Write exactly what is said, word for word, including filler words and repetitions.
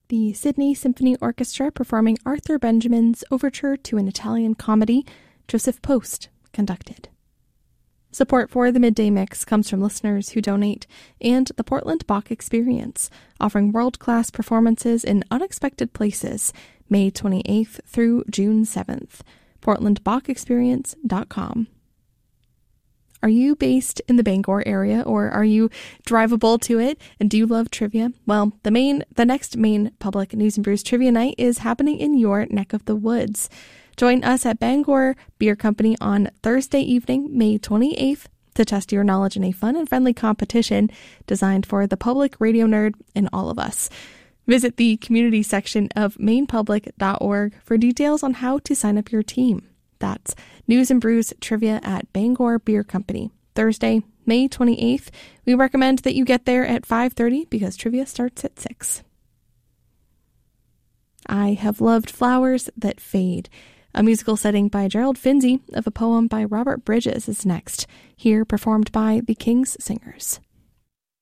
the Sydney Symphony Orchestra performing Arthur Benjamin's Overture to an Italian Comedy, Joseph Post conducted. Support for the Midday Mix comes from listeners who donate and the Portland Bach Experience, offering world-class performances in unexpected places, May twenty-eighth through June seventh. portland bach experience dot com. Are you based in the Bangor area, or are you drivable to it, and do you love trivia? Well, the main, the next Maine Public News and Brews Trivia Night is happening in your neck of the woods. Join us at Bangor Beer Company on Thursday evening, May twenty-eighth, to test your knowledge in a fun and friendly competition designed for the public radio nerd and all of us. Visit the community section of maine public dot org for details on how to sign up your team. That's News and Brews Trivia at Bangor Beer Company, Thursday, May twenty-eighth. We recommend that you get there at five thirty because trivia starts at six. I Have Loved Flowers That Fade. A musical setting by Gerald Finzi of a poem by Robert Bridges is next, here performed by the King's Singers.